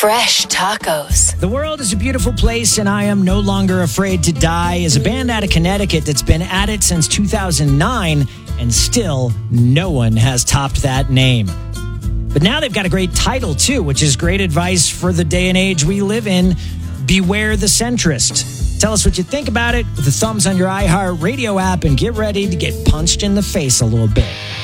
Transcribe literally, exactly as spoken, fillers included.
Fresh tacos. The world is a beautiful place, and I am no longer afraid to die is a band out of Connecticut that's been at it since two thousand nine, and still no one has topped that name. But now they've got a great title, too, which is great advice for the day and age we live in. Beware the centrist. Tell us what you think about it with the thumbs on your iHeart Radio app, and get ready to get punched in the face a little bit.